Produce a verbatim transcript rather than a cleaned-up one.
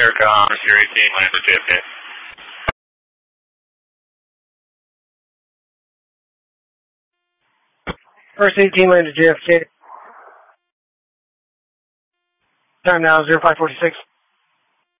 Aircom, Mercer eighteen, land for J F K. Mercer eighteen, land to J F K. Time now, zero five forty-six.